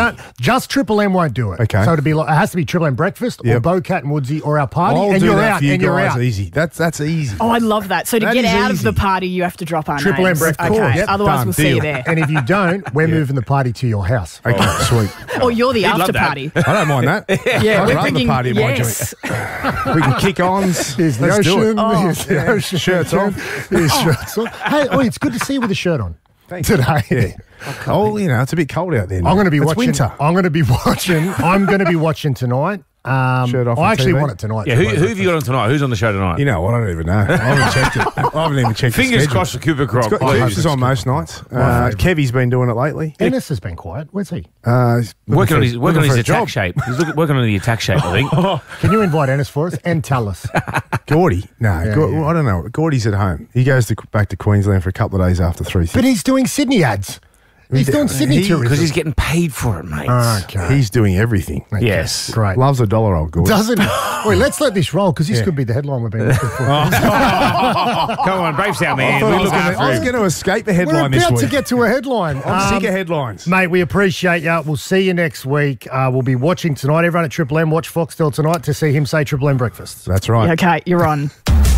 can't. Just Triple M won't do it. Okay. So it has to be Triple M breakfast or Bocat and Woodsy or our party, I'll and do you're that out. for you And you're guys out. easy. That's easy. Oh, I love that. So to That get is out of easy. the party, you have to drop our Triple M names. breakfast. Okay. Yep, Otherwise, done. we'll see you Deal. there. And if you don't, we're moving the party to your house. Okay, sweet. Or you're the love after that. party. I don't mind that. Yeah, I'd we're rather thinking, the party in my yes. joint. We can kick ons. Here's the Let's do it. ocean. Here's the ocean. Shirts off. Here's shirts off. Hey, it's good to see you with a shirt on. Thanks. Today. Yeah. Oh, it's a bit cold out there now. I'm going to be It's watching. winter. I'm going to be watching tonight. Shirt off I on actually TV. want it tonight. Yeah, who have you got on tonight? Who's on the show tonight? You know what? I don't even know. I haven't checked it. I haven't even checked the Fingers schedule. crossed for Cooper Crop. Coops is on most nights. Kevy's been doing it lately. Ennis has been quiet. Where's he? He's Working on his looking for a attack job. shape. He's working on the attack shape, I think. Can you invite Ennis for us and tell us? Gordy? No, Yeah. I don't know. Gordy's at home. He goes back to Queensland for a couple of days after 3. But he's doing Sydney ads. He's doing Sydney tourism. Because he's getting paid for it, mate. Okay. He's doing everything. Yes. Great. Loves a dollar, old Gordy. Doesn't he? Wait, let's let this roll because this could be the headline we've been looking for. Come on, brave South man. We look I was after him. going to escape a We're headline this about week. to get to a headline. I'm sick of headlines. Mate, we appreciate you. We'll see you next week. We'll be watching tonight. Everyone at Triple M, watch Foxtel tonight to see him say Triple M breakfast. That's right. Okay, you're on.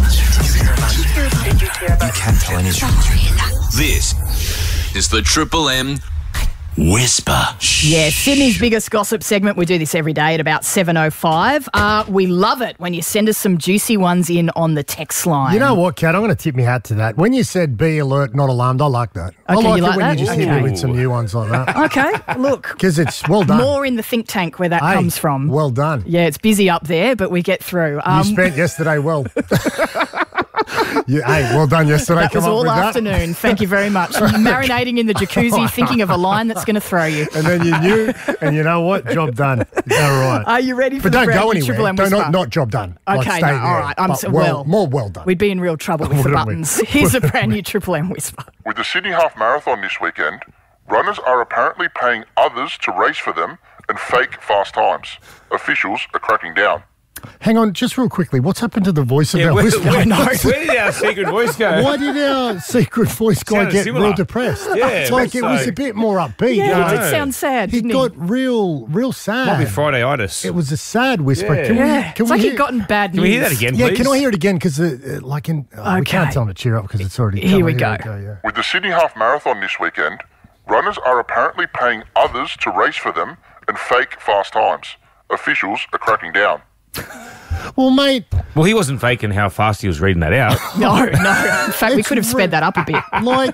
You can't tell anything. This is the Triple M Whisper. Yeah, Sydney's biggest gossip segment. We do this every day at about 7:05. We love it when you send us some juicy ones in on the text line. You know what, Kat? I'm going to tip my hat to that. When you said be alert, not alarmed, I like that. I Okay, like you it like when that? you just hit me Okay. with some new ones like that. Okay, look. Because it's well done. More in the think tank where that Hey, comes from. Well done. Yeah, it's busy up there, but we get through. You spent yesterday well. Hey, well done yesterday. That was Come up all with afternoon. Thank you very much. Marinating in the jacuzzi, thinking of a line that's going to throw you. And then you knew, and you know what? Job done. All right. Are you ready for But the don't brand go new Triple anywhere. M Don't, Whisper? not job done. Okay, Like, stay no, there. all right. I'm But so more well done. We'd be in real trouble with the Wouldn't we? buttons. Here's a brand new Triple M Whisper. With the Sydney Half Marathon this weekend, runners are apparently paying others to race for them and fake fast times. Officials are cracking down. Hang on, just real quickly. What's happened to the voice of our whisper? Where did our secret voice go? Why did our secret voice guy Sounded get similar. real depressed? Yeah, It's like it was so. a bit more upbeat. Yeah, you it know? did sound sad, He didn't got real sad. Might be Friday-itis. It was a sad whisper. Yeah. Can Yeah, we, can it's we like hear, you'd gotten bad news. Can we hear that again, Yeah, please? can I hear it again? Because we can't tell him to cheer up because it's already. Here we Come on, go. yeah. With the Sydney Half Marathon this weekend, runners are apparently paying others to race for them and fake fast times. Officials are cracking down. Well, mate, Well, he wasn't faking how fast he was reading that out. No. In fact, we It's could have sped that up a bit. like,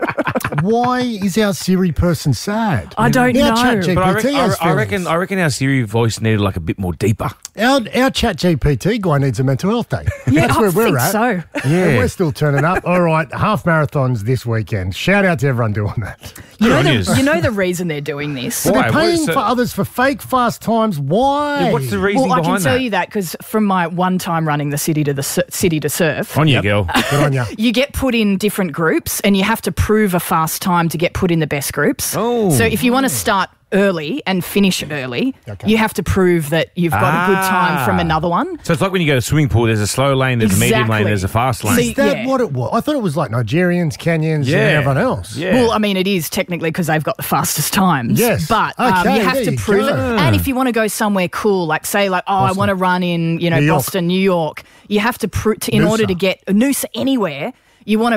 why is our Siri person sad? I don't Our know. ChatGPT But has I feelings. reckon our Siri voice needed like a bit more deeper. Our ChatGPT guy needs a mental health day. Yeah, That's I where we're think at. so. And we're still turning up. All right, half marathons this weekend. Shout out to everyone doing that. You know, on yous. you know the reason they're doing this? Why? They're paying So- for others for fake fast times. Why? Yeah, what's the reason Well, I behind can tell that? you that because from my one time running the city to surf, On you, girl. Good on you. you get put in different groups and you have to prove a fast time to get put in the best groups. Oh. So if you want to start early and finish early, you have to prove that you've got a good time from another one. So it's like when you go to a swimming pool, there's a slow lane, there's a medium Exactly. lane, there's a fast lane. See, Is that yeah. what it was? I thought it was like Nigerians, Kenyans, Yeah. and everyone else. Yeah. Well, I mean, it is technically because they've got the fastest times. Yes. But Okay, you have there to you prove go. it. And if you want to go somewhere cool, like say, I want to run in, New York. Boston, New York, you have to prove in Noosa. order to get Noosa anywhere. You want to